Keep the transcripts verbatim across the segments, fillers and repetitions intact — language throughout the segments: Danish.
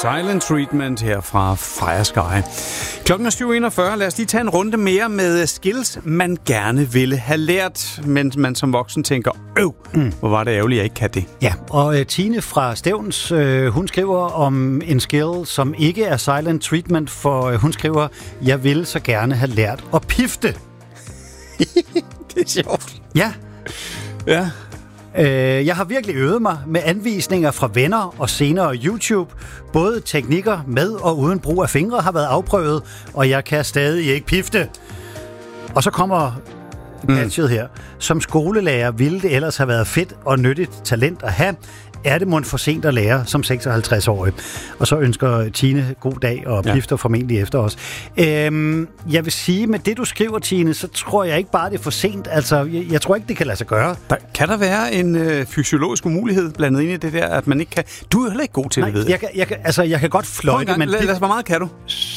Silent Treatment her fra Fire Sky. Klokken er syv enogfyrre. Lad os lige tage en runde mere med skills, man gerne ville have lært, men man som voksen tænker, øv, mm. hvor var det ærgerligt, jeg ikke kan det. Ja, og uh, Tine fra Stevns, uh, hun skriver om en skill, som ikke er Silent Treatment, for uh, hun skriver, jeg ville så gerne have lært at pifte. Det er sjovt. Ja. Ja. Jeg har virkelig øvet mig med anvisninger fra venner og senere YouTube. Både teknikker med og uden brug af fingre har været afprøvet, og jeg kan stadig ikke pifte. Og så kommer patchet her. Som skolelærer ville det ellers have været fedt og nyttigt talent at have. Er det mon for sent at lære som seksoghalvtreds-årig? Og så ønsker Tine god dag og pifter ja. formentlig efter os. Øhm, jeg vil sige, med det du skriver, Tine, så tror jeg ikke bare, det er for sent. Altså, jeg, jeg tror ikke, det kan lade sig gøre. Der, kan der være en øh, fysiologisk umulighed blandet ind i det der, at man ikke kan... Du er heller ikke god til Nej, det, ved jeg. Kan, jeg kan, altså, jeg kan godt fløjte, men... Lad os, hvor meget kan du?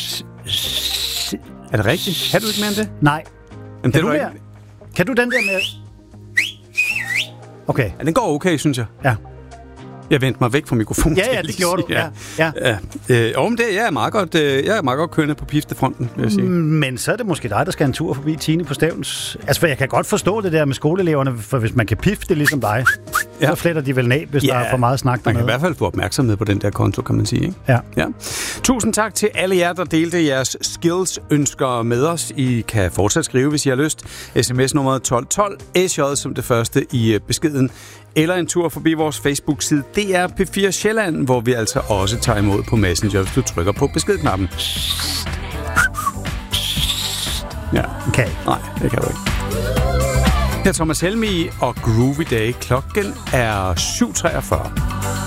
Er det rigtigt? Kan du ikke mere end det? Nej. Jamen, kan, det du ikke... kan du den der med... Okay. Ja, den går okay, synes jeg. Ja. Jeg vendte mig væk fra mikrofonen. Ja, ja, det gjorde du. Ja, ja. ja. Øh, og om det, jeg er meget godt, øh, jeg er meget godt kørende på piftefronten, vil jeg sige. Men så er det måske dig, der skal en tur forbi Tine på Stevns. Altså, for jeg kan godt forstå det der med skoleeleverne, for hvis man kan pifte ligesom dig, ja. så fletter de vel af, hvis ja, der er for meget snak dernede. Man kan i hvert fald få opmærksomhed på den der konto, kan man sige. Ikke? Ja. ja. Tusind tak til alle jer, der delte jeres skills-ønsker med os. I kan fortsat skrive, hvis I har lyst. S M S-nummeret tolv tolv, S J som det første i beskeden. Eller en tur forbi vores Facebook-side D R P fire Sjælland, hvor vi altså også tager imod på Messenger, hvis du trykker på beskedknappen. Ja. Okay. Nej, det kan du ikke. Her er Thomas Helmig og Groovy Day. Klokken er syv treogfyrre.